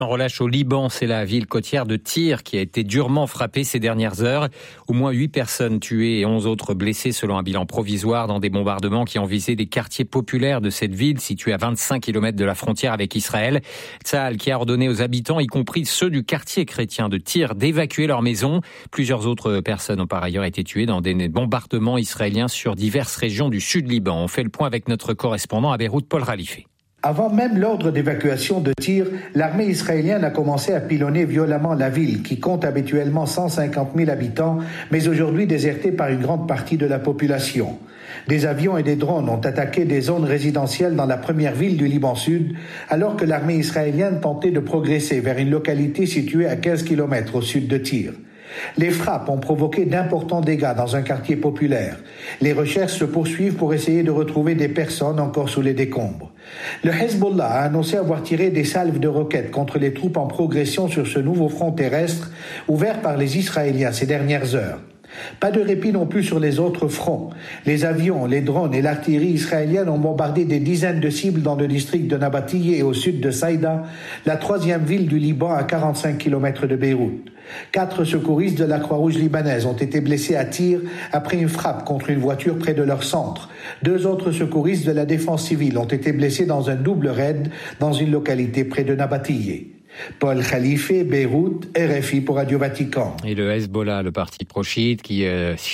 En relâche au Liban, c'est la ville côtière de Tyr qui a été durement frappée ces dernières heures. Au moins 8 personnes tuées et 11 autres blessées selon un bilan provisoire dans des bombardements qui ont visé des quartiers populaires de cette ville située à 25 km de la frontière avec Israël. Tsahal qui a ordonné aux habitants, y compris ceux du quartier chrétien de Tyr, d'évacuer leur maison. Plusieurs autres personnes ont par ailleurs été tuées dans des bombardements israéliens sur diverses régions du sud Liban. On fait le point avec notre correspondant à Beyrouth, Paul Khalife. Avant même l'ordre d'évacuation de Tyr, l'armée israélienne a commencé à pilonner violemment la ville, qui compte habituellement 150 000 habitants, mais aujourd'hui désertée par une grande partie de la population. Des avions et des drones ont attaqué des zones résidentielles dans la première ville du Liban Sud, alors que l'armée israélienne tentait de progresser vers une localité située à 15 km au sud de Tyr. Les frappes ont provoqué d'importants dégâts dans un quartier populaire. Les recherches se poursuivent pour essayer de retrouver des personnes encore sous les décombres. Le Hezbollah a annoncé avoir tiré des salves de roquettes contre les troupes en progression sur ce nouveau front terrestre ouvert par les Israéliens ces dernières heures. Pas de répit non plus sur les autres fronts. Les avions, les drones et l'artillerie israélienne ont bombardé des dizaines de cibles dans le district de Nabatiyeh et au sud de Saïda, la troisième ville du Liban à 45 km de Beyrouth. 4 secouristes de la Croix-Rouge libanaise ont été blessés à Tyr après une frappe contre une voiture près de leur centre. 2 autres secouristes de la défense civile ont été blessés dans un double raid dans une localité près de Nabatiyeh. Paul Khalife, Beyrouth, RFI pour Radio Vatican. Et le Hezbollah, le parti pro-chiite, qui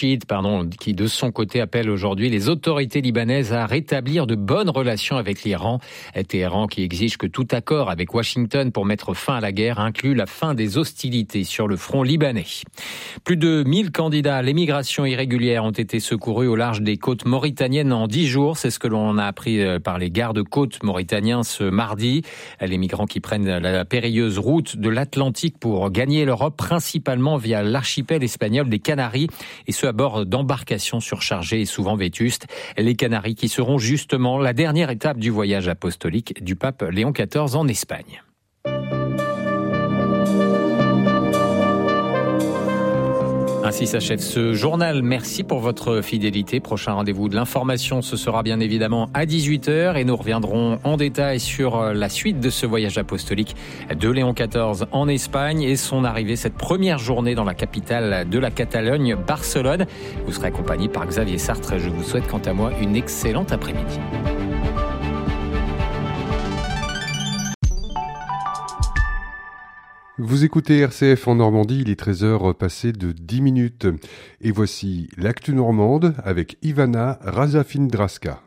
de son côté appelle aujourd'hui les autorités libanaises à rétablir de bonnes relations avec l'Iran. Téhéran qui exige que tout accord avec Washington pour mettre fin à la guerre inclut la fin des hostilités sur le front libanais. Plus de 1000 candidats à l'émigration irrégulière ont été secourus au large des côtes mauritaniennes en 10 jours. C'est ce que l'on a appris par les gardes-côtes mauritaniens ce mardi. Les migrants qui prennent la périlleuse route de l'Atlantique pour gagner l'Europe, principalement via l'archipel espagnol des Canaries, et ce à bord d'embarcations surchargées et souvent vétustes. Les Canaries qui seront justement la dernière étape du voyage apostolique du pape Léon XIV en Espagne. Ainsi s'achève ce journal. Merci pour votre fidélité. Prochain rendez-vous de l'information, ce sera bien évidemment à 18h et nous reviendrons en détail sur la suite de ce voyage apostolique de Léon XIV en Espagne et son arrivée cette première journée dans la capitale de la Catalogne, Barcelone. Vous serez accompagné par Xavier Sartre. Je vous souhaite quant à moi une excellente après-midi. Vous écoutez RCF en Normandie, il est 13h passé de 10 minutes. Et voici l'actu normande avec Ivana Razafindraska.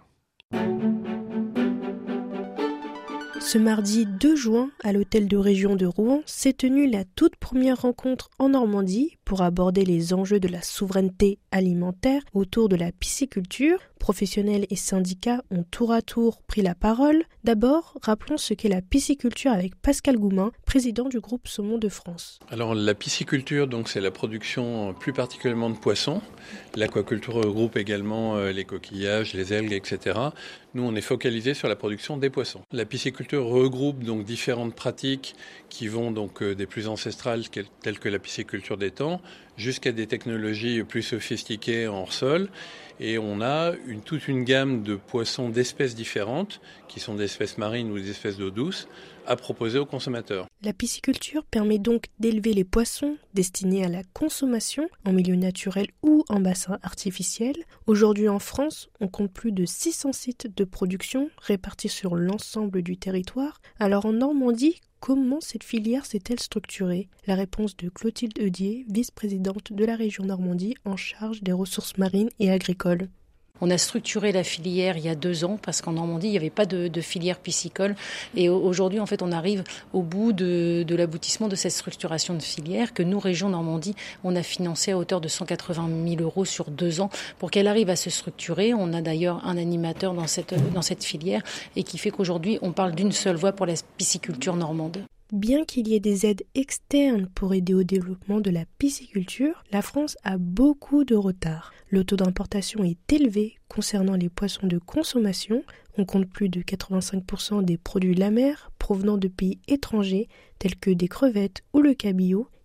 Ce mardi 2 juin, à l'hôtel de région de Rouen, s'est tenue la toute première rencontre en Normandie pour aborder les enjeux de la souveraineté alimentaire autour de la pisciculture. Professionnels et syndicats ont tour à tour pris la parole. D'abord, rappelons ce qu'est la pisciculture avec Pascal Goumin, président du groupe Saumon de France. Alors la pisciculture, donc, c'est la production plus particulièrement de poissons. L'aquaculture regroupe également les coquillages, les algues, etc. Nous, on est focalisé sur la production des poissons. La pisciculture regroupe donc différentes pratiques qui vont donc des plus ancestrales telles que la pisciculture d'étang jusqu'à des technologies plus sophistiquées en hors-sol. Et on a toute une gamme de poissons d'espèces différentes, qui sont des espèces marines ou des espèces d'eau douce, à proposer aux consommateurs. La pisciculture permet donc d'élever les poissons destinés à la consommation en milieu naturel ou en bassin artificiel. Aujourd'hui en France, on compte plus de 600 sites de production répartis sur l'ensemble du territoire. Alors en Normandie, comment cette filière s'est-elle structurée ? La réponse de Clotilde Heudier, vice-présidente de la région Normandie en charge des ressources marines et agricoles. On a structuré la filière il y a 2 ans parce qu'en Normandie, il n'y avait pas de filière piscicole. Et aujourd'hui, en fait, on arrive au bout de l'aboutissement de cette structuration de filière que nous, Région Normandie, on a financé à hauteur de 180 000 € sur 2 ans pour qu'elle arrive à se structurer. On a d'ailleurs un animateur dans cette filière et qui fait qu'aujourd'hui, on parle d'une seule voix pour la pisciculture normande. Bien qu'il y ait des aides externes pour aider au développement de la pisciculture, la France a beaucoup de retard. Le taux d'importation est élevé concernant les poissons de consommation. On compte plus de 85% des produits de la mer provenant de pays étrangers tels que des crevettes ou le cabillaud,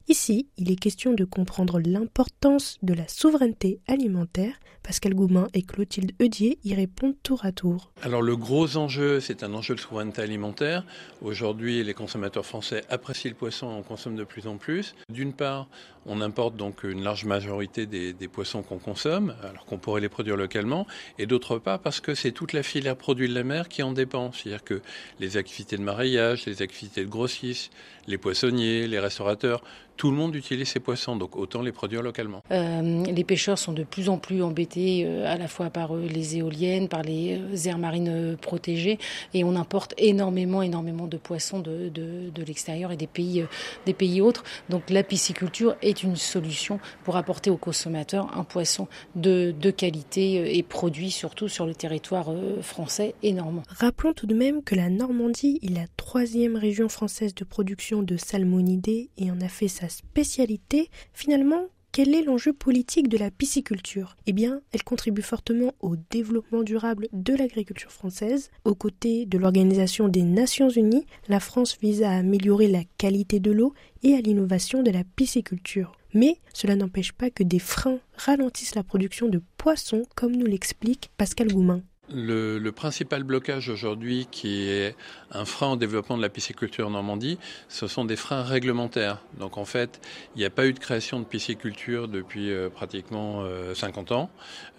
Ici, il est question de comprendre l'importance de la souveraineté alimentaire. Pascal Goumin et Clotilde Heudier y répondent tour à tour. Alors le gros enjeu, c'est un enjeu de souveraineté alimentaire. Aujourd'hui, les consommateurs français apprécient le poisson, on consomme de plus en plus. D'une part, on importe donc une large majorité des poissons qu'on consomme, alors qu'on pourrait les produire localement. Et d'autre part, parce que c'est toute la filière produits de la mer qui en dépend. C'est-à-dire que les activités de maraillage, les activités de grossistes, les poissonniers, les restaurateurs, tout le monde utilise ces poissons, donc autant les produire localement. Les pêcheurs sont de plus en plus embêtés à la fois par les éoliennes, par les aires marines protégées, et on importe énormément de poissons de l'extérieur et des pays autres. Donc la pisciculture est une solution pour apporter aux consommateurs un poisson de qualité et produit surtout sur le territoire français et normand. Rappelons tout de même que la Normandie est la 3e région française de production de salmonidés et en a fait sa spécialité. Finalement, quel est l'enjeu politique de la pisciculture ? Eh bien, elle contribue fortement au développement durable de l'agriculture française. Aux côtés de l'Organisation des Nations Unies, la France vise à améliorer la qualité de l'eau et à l'innovation de la pisciculture. Mais cela n'empêche pas que des freins ralentissent la production de poissons, comme nous l'explique Pascal Goumin. Le principal blocage aujourd'hui qui est un frein au développement de la pisciculture en Normandie, ce sont des freins réglementaires. Donc en fait, il n'y a pas eu de création de pisciculture depuis pratiquement 50 ans.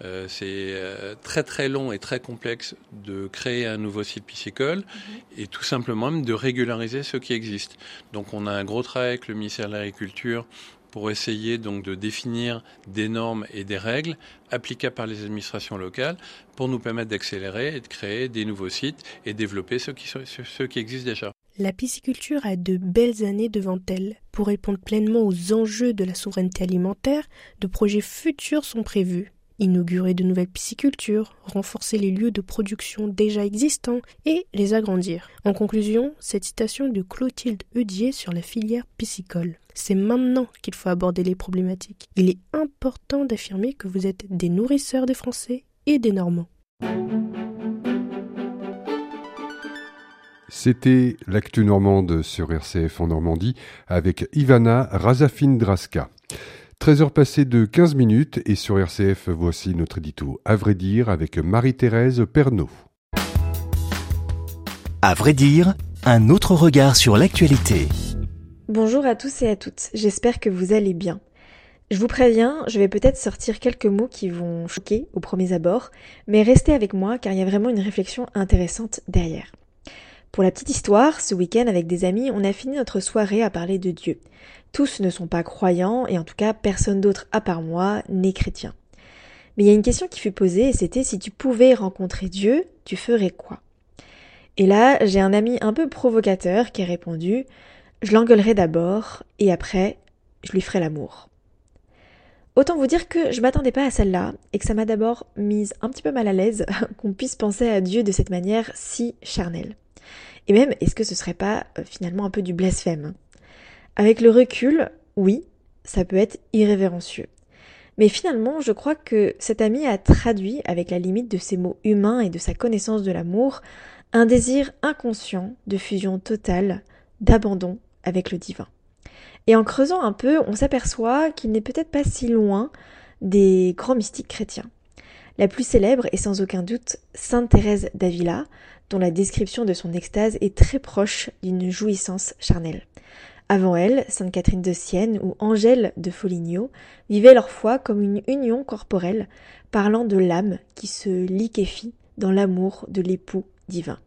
C'est très très long et très complexe de créer un nouveau site piscicole et tout simplement même de régulariser ceux qui existent. Donc on a un gros travail avec le ministère de l'Agriculture pour essayer donc de définir des normes et des règles applicables par les administrations locales pour nous permettre d'accélérer et de créer des nouveaux sites et développer ceux qui existent déjà. La pisciculture a de belles années devant elle. Pour répondre pleinement aux enjeux de la souveraineté alimentaire, de projets futurs sont prévus. Inaugurer de nouvelles piscicultures, renforcer les lieux de production déjà existants et les agrandir. En conclusion, cette citation de Clotilde Heudier sur la filière piscicole. C'est maintenant qu'il faut aborder les problématiques. Il est important d'affirmer que vous êtes des nourrisseurs des Français et des Normands. C'était l'actu normande sur RCF en Normandie avec Ivana Razafin-Draska. 13h passées de 15 minutes et sur RCF, voici notre édito À vrai dire avec Marie-Thérèse Pernaut. À vrai dire, un autre regard sur l'actualité. Bonjour à tous et à toutes, j'espère que vous allez bien. Je vous préviens, je vais peut-être sortir quelques mots qui vont choquer au premier abord, mais restez avec moi car il y a vraiment une réflexion intéressante derrière. Pour la petite histoire, ce week-end avec des amis, on a fini notre soirée à parler de Dieu. Tous ne sont pas croyants et en tout cas personne d'autre à part moi n'est chrétien. Mais il y a une question qui fut posée et c'était si tu pouvais rencontrer Dieu, tu ferais quoi ? Et là, j'ai un ami un peu provocateur qui a répondu « Je l'engueulerai d'abord et après, je lui ferai l'amour ». Autant vous dire que je m'attendais pas à celle-là et que ça m'a d'abord mise un petit peu mal à l'aise qu'on puisse penser à Dieu de cette manière si charnelle. Et même, est-ce que ce serait pas finalement un peu du blasphème ? Avec le recul, oui, ça peut être irrévérencieux. Mais finalement, je crois que cet ami a traduit, avec la limite de ses mots humains et de sa connaissance de l'amour, un désir inconscient de fusion totale, d'abandon avec le divin. Et en creusant un peu, on s'aperçoit qu'il n'est peut-être pas si loin des grands mystiques chrétiens. La plus célèbre est sans aucun doute Sainte Thérèse d'Avila, dont la description de son extase est très proche d'une jouissance charnelle. Avant elle, Sainte Catherine de Sienne ou Angèle de Foligno vivaient leur foi comme une union corporelle, parlant de l'âme qui se liquéfie dans l'amour de l'époux divin.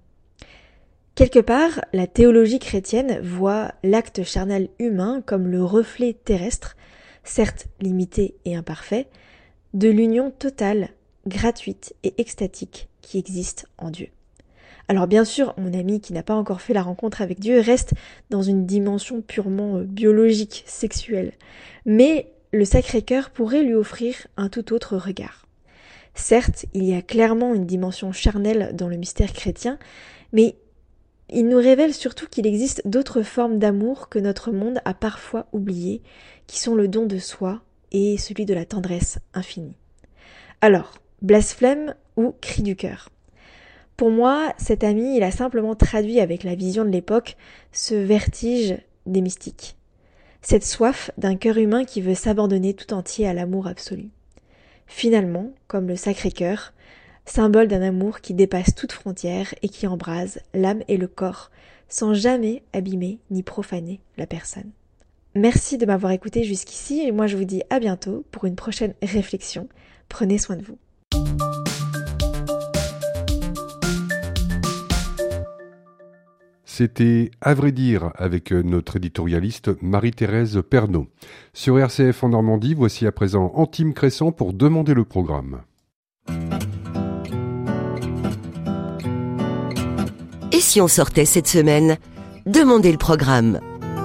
Quelque part, la théologie chrétienne voit l'acte charnel humain comme le reflet terrestre, certes limité et imparfait, de l'union totale, gratuite et extatique qui existe en Dieu. Alors bien sûr, mon ami qui n'a pas encore fait la rencontre avec Dieu reste dans une dimension purement biologique, sexuelle, mais le Sacré-Cœur pourrait lui offrir un tout autre regard. Certes, il y a clairement une dimension charnelle dans le mystère chrétien, mais il nous révèle surtout qu'il existe d'autres formes d'amour que notre monde a parfois oubliées, qui sont le don de soi et celui de la tendresse infinie. Alors, blasphème ou cri du cœur ? Pour moi, cet ami, il a simplement traduit avec la vision de l'époque ce vertige des mystiques. Cette soif d'un cœur humain qui veut s'abandonner tout entier à l'amour absolu. Finalement, comme le Sacré-Cœur, symbole d'un amour qui dépasse toute frontière et qui embrase l'âme et le corps, sans jamais abîmer ni profaner la personne. Merci de m'avoir écouté jusqu'ici et moi je vous dis à bientôt pour une prochaine réflexion. Prenez soin de vous. C'était À vrai dire avec notre éditorialiste Marie-Thérèse Pernaut. Sur RCF en Normandie, voici à présent Antime Crescent pour demander le programme. Et si on sortait cette semaine ? Demandez le programme.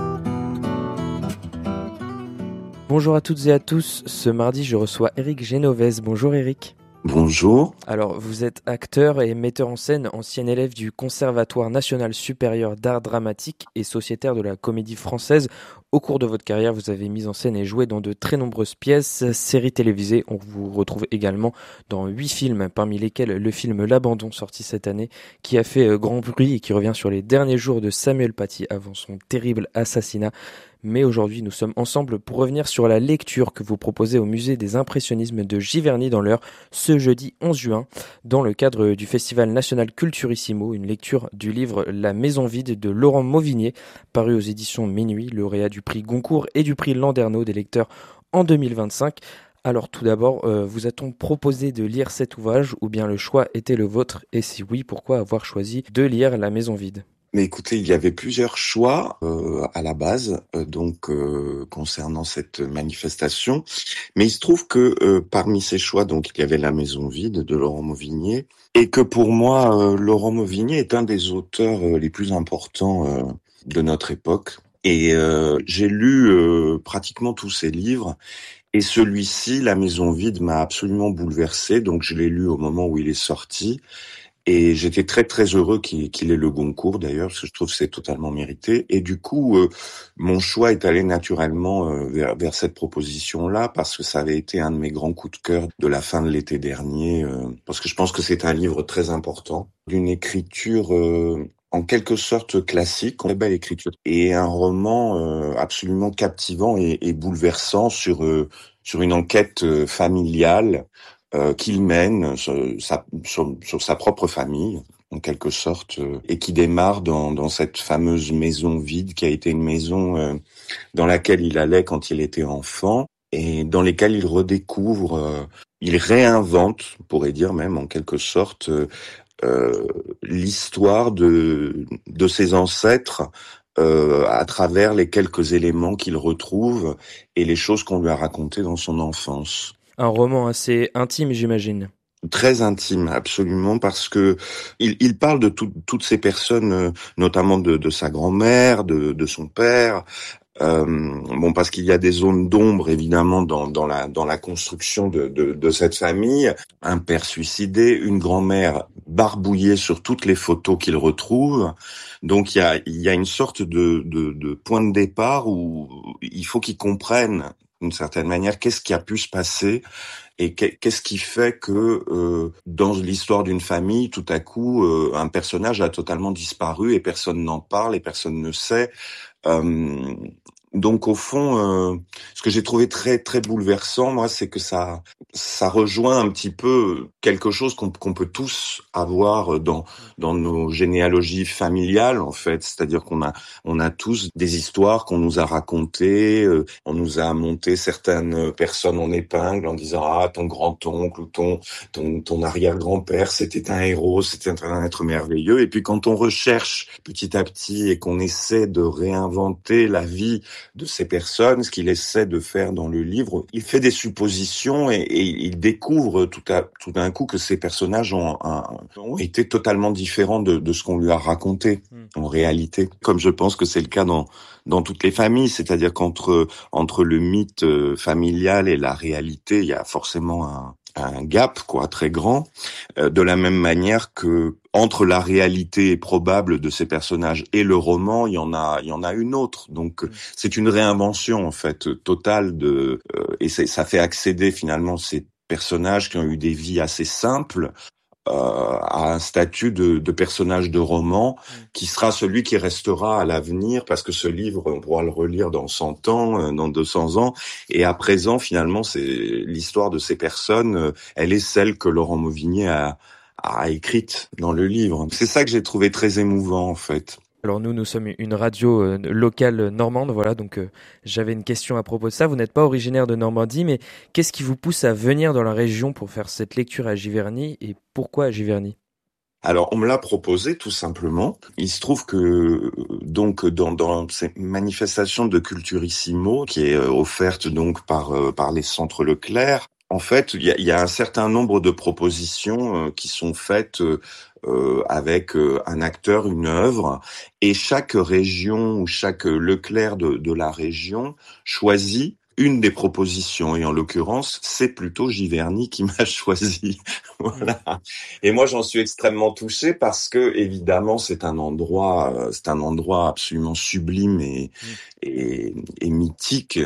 Bonjour à toutes et à tous, ce mardi je reçois Éric Génovès. Bonjour Éric. Bonjour. Alors vous êtes acteur et metteur en scène, ancien élève du Conservatoire national supérieur d'art dramatique et sociétaire de la Comédie Française. Au cours de votre carrière, vous avez mis en scène et joué dans de très nombreuses pièces, séries télévisées. On vous retrouve également dans 8 films, parmi lesquels le film L'Abandon, sorti cette année, qui a fait grand bruit et qui revient sur les derniers jours de Samuel Paty avant son terrible assassinat. Mais aujourd'hui, nous sommes ensemble pour revenir sur la lecture que vous proposez au Musée des Impressionnismes de Giverny dans l'Eure ce jeudi 11 juin, dans le cadre du Festival national Culturissimo, une lecture du livre La Maison vide de Laurent Mauvigné, paru aux éditions Minuit, lauréat du prix Goncourt et du prix Landerneau des lecteurs en 2025. Alors tout d'abord, vous a-t-on proposé de lire cet ouvrage ou bien le choix était le vôtre? Et si oui, pourquoi avoir choisi de lire La Maison vide? Mais écoutez, il y avait plusieurs choix à la base, concernant cette manifestation. Mais il se trouve que parmi ces choix, donc il y avait La Maison vide de Laurent Mauvigné, et que pour moi, Laurent Mauvigné est un des auteurs les plus importants de notre époque. Et j'ai lu pratiquement tous ses livres. Et celui-ci, La Maison vide, m'a absolument bouleversé. Donc je l'ai lu au moment où il est sorti. Et j'étais très très heureux qu'il ait le Goncourt d'ailleurs, parce que je trouve que c'est totalement mérité. Et du coup, mon choix est allé naturellement vers cette proposition-là, parce que ça avait été un de mes grands coups de cœur de la fin de l'été dernier, parce que je pense que c'est un livre très important, d'une écriture en quelque sorte classique, une belle écriture, et un roman absolument captivant et bouleversant sur une enquête familiale qu'il mène sur sa propre famille, en quelque sorte, et qui démarre dans cette fameuse maison vide qui a été une maison dans laquelle il allait quand il était enfant, et dans lesquelles il redécouvre, il réinvente, on pourrait dire même en quelque sorte, l'histoire de ses ancêtres, à travers les quelques éléments qu'il retrouve et les choses qu'on lui a racontées dans son enfance. Un roman assez intime, j'imagine. Très intime, absolument, parce que il parle de toutes ces personnes, notamment de sa grand-mère, de son père. Parce qu'il y a des zones d'ombre évidemment dans la construction de cette famille. Un père suicidé, une grand-mère barbouillée sur toutes les photos qu'il retrouve. Donc il y a une sorte de point de départ où il faut qu'il comprenne d'une certaine manière qu'est-ce qui a pu se passer et qu'est-ce qui fait que dans l'histoire d'une famille, tout à coup, un personnage a totalement disparu et personne n'en parle et personne ne sait. Donc au fond, ce que j'ai trouvé très très bouleversant, moi, c'est que ça rejoint un petit peu quelque chose qu'on peut tous avoir dans nos généalogies familiales, en fait. C'est-à-dire qu'on a tous des histoires qu'on nous a racontées, on nous a monté certaines personnes en épingle en disant ton grand-oncle ou ton arrière-grand-père, c'était un héros, c'était un être merveilleux. Et puis quand on recherche petit à petit et qu'on essaie de réinventer la vie de ces personnes, ce qu'il essaie de faire dans le livre, il fait des suppositions et il découvre tout d'un coup que ces personnages ont été totalement différents de ce qu'on lui a raconté en réalité, comme je pense que c'est le cas dans toutes les familles, c'est-à-dire qu'entre le mythe familial et la réalité, il y a forcément un gap très grand, de la même manière que entre la réalité probable de ces personnages et le roman, il y en a une autre. Donc c'est une réinvention en fait totale et ça fait accéder finalement ces personnages qui ont eu des vies assez simples a un statut de personnage de roman qui sera celui qui restera à l'avenir, parce que ce livre, on pourra le relire dans 100 ans, dans 200 ans, et à présent, finalement, c'est l'histoire de ces personnes, elle est celle que Laurent Mauvigné a écrite dans le livre. C'est ça que j'ai trouvé très émouvant, en fait. Alors nous sommes une radio locale normande, voilà, donc j'avais une question à propos de ça. Vous n'êtes pas originaire de Normandie, mais qu'est-ce qui vous pousse à venir dans la région pour faire cette lecture à Giverny, et pourquoi à Giverny ? Alors, on me l'a proposé, tout simplement. Il se trouve que, donc, dans ces manifestations de Culturissimo, qui est offerte, donc, par les centres Leclerc, en fait, il y a un certain nombre de propositions qui sont faites avec un acteur, une œuvre, et chaque région ou chaque Leclerc de la région choisit une des propositions, et en l'occurrence, c'est plutôt Giverny qui m'a choisi. Voilà. Et moi, j'en suis extrêmement touché parce que, évidemment, c'est un endroit absolument sublime et mythique,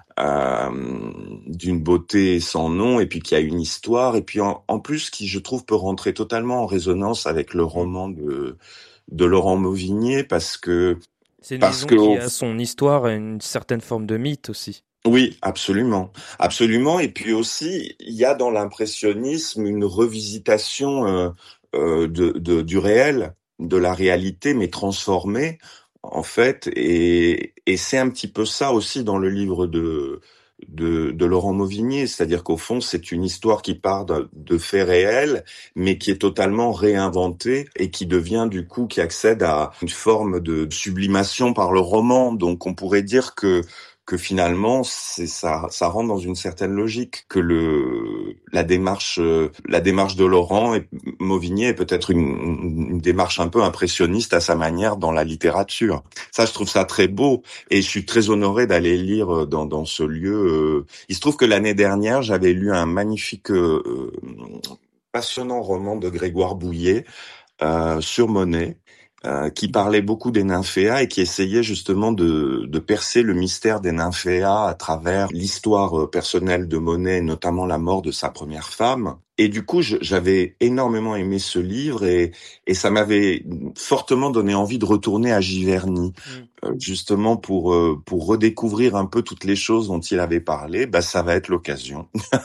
d'une beauté sans nom, et puis qui a une histoire, et puis en plus, qui, je trouve, peut rentrer totalement en résonance avec le roman de Laurent Mauvigné, parce que c'est une maison qui a son histoire et une certaine forme de mythe aussi. Oui, absolument, absolument. Et puis aussi, il y a dans l'impressionnisme une revisitation du réel, de la réalité, mais transformée, en fait. Et c'est un petit peu ça aussi dans le livre de Laurent Mauvigné, c'est-à-dire qu'au fond, c'est une histoire qui part de faits réels, mais qui est totalement réinventée et qui devient, du coup, qui accède à une forme de sublimation par le roman. Donc, on pourrait dire que finalement, ça rentre dans une certaine logique, que la démarche de Laurent Mauvigné est peut-être une démarche un peu impressionniste à sa manière dans la littérature. Ça, je trouve ça très beau, et je suis très honoré d'aller lire dans ce lieu. Il se trouve que l'année dernière, j'avais lu un magnifique, passionnant roman de Grégoire Bouillet sur Monet, qui parlait beaucoup des nymphéas et qui essayait justement de percer le mystère des nymphéas à travers l'histoire personnelle de Monet, notamment la mort de sa première femme. Et du coup, j'avais énormément aimé ce livre, et ça m'avait fortement donné envie de retourner à Giverny, justement pour redécouvrir un peu toutes les choses dont il avait parlé. Bah, ça va être l'occasion.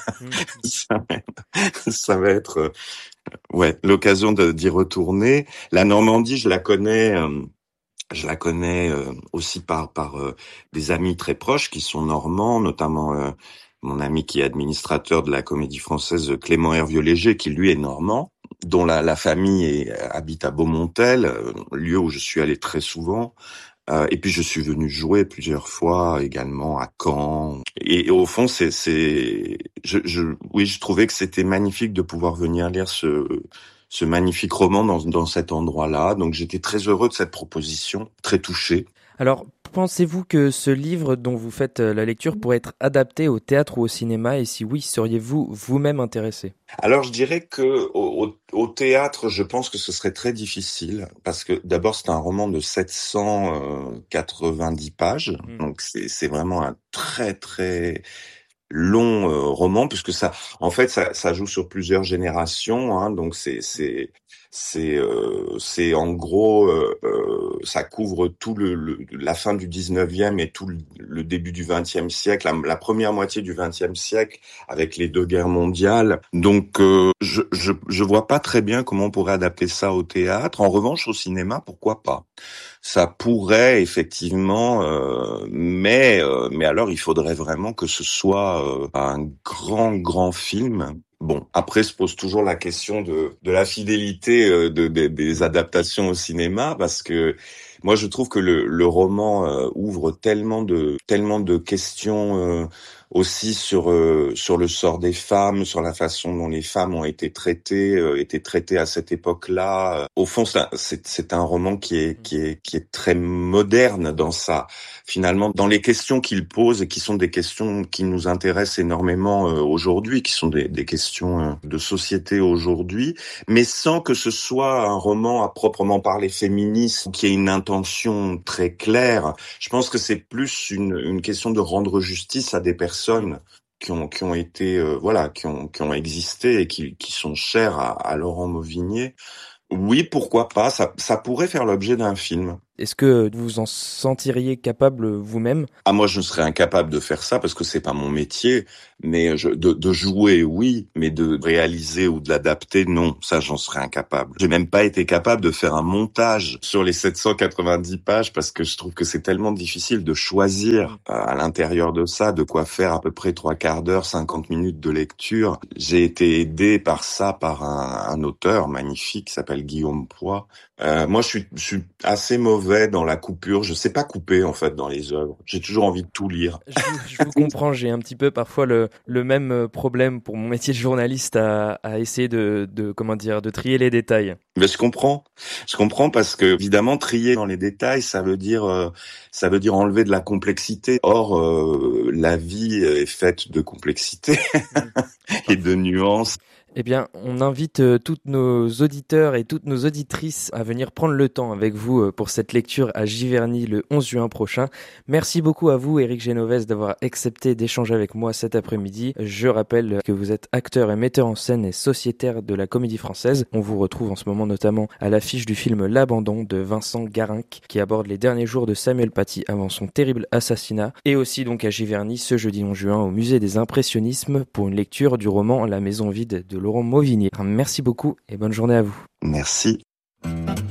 Ça va être l'occasion d'y retourner. La Normandie, je la connais aussi par des amis très proches qui sont normands, notamment mon ami qui est administrateur de la Comédie Française, Clément Hervieux-Léger, qui lui est normand, dont la famille habite à Beaumontel, lieu où je suis allé très souvent. Et puis je suis venu jouer plusieurs fois également à Caen. Et au fond, je trouvais que c'était magnifique de pouvoir venir lire ce magnifique roman dans cet endroit-là. Donc j'étais très heureux de cette proposition, très touché. Alors, pensez-vous que ce livre dont vous faites la lecture pourrait être adapté au théâtre ou au cinéma, et si oui, seriez-vous vous-même intéressé ? Alors, je dirais que au théâtre, je pense que ce serait très difficile, parce que d'abord, c'est un roman de 790 pages, donc c'est vraiment un très très long roman, puisque ça joue sur plusieurs générations, hein, donc c'est en gros, ça couvre tout la fin du 19e et tout le début du 20e siècle, la première moitié du 20e siècle, avec les 2 guerres mondiales. Donc, je vois pas très bien comment on pourrait adapter ça au théâtre. En revanche, au cinéma, pourquoi pas? Ça pourrait effectivement, mais alors il faudrait vraiment que ce soit un grand film. Bon, après se pose toujours la question de la fidélité des adaptations au cinéma, parce que moi je trouve que le roman ouvre tellement de questions aussi sur le sort des femmes, sur la façon dont les femmes ont été traitées à cette époque-là. Au fond, c'est un roman qui est très moderne finalement dans les questions qu'il pose, et qui sont des questions qui nous intéressent énormément aujourd'hui, qui sont des questions de société aujourd'hui, mais sans que ce soit un roman à proprement parler féministe, qui ait une intention très claire. Je pense que c'est plus une question de rendre justice à des personnes qui ont été qui ont existé et qui sont chers à Laurent Mauvigné. Oui, pourquoi pas, ça pourrait faire l'objet d'un film. Est-ce que vous en sentiriez capable vous-même ? Ah, moi, je serais incapable de faire ça parce que c'est pas mon métier. Mais de jouer, oui, mais de réaliser ou de l'adapter, non. Ça, j'en serais incapable. J'ai même pas été capable de faire un montage sur les 790 pages parce que je trouve que c'est tellement difficile de choisir à l'intérieur de ça de quoi faire à peu près 3/4 d'heure, 50 minutes de lecture. J'ai été aidé par un auteur magnifique qui s'appelle Guillaume Poix. Moi, je suis assez mauvais dans la coupure. Je sais pas couper, en fait, dans les œuvres. J'ai toujours envie de tout lire. Je vous comprends. J'ai un petit peu parfois le même problème pour mon métier de journaliste à essayer de trier les détails. Mais je comprends parce que, évidemment, trier dans les détails, ça veut dire enlever de la complexité. Or, la vie est faite de complexité et de nuances. Eh bien, on invite tous nos auditeurs et toutes nos auditrices à venir prendre le temps avec vous pour cette lecture à Giverny le 11 juin prochain. Merci beaucoup à vous, Éric Genovès, d'avoir accepté d'échanger avec moi cet après-midi. Je rappelle que vous êtes acteur et metteur en scène et sociétaire de la Comédie Française. On vous retrouve en ce moment notamment à l'affiche du film L'Abandon de Vincent Garinck, qui aborde les derniers jours de Samuel Paty avant son terrible assassinat, et aussi donc à Giverny ce jeudi 11 juin au Musée des Impressionnismes pour une lecture du roman La Maison Vide de Laurent Mauvigné. Merci beaucoup et bonne journée à vous. Merci.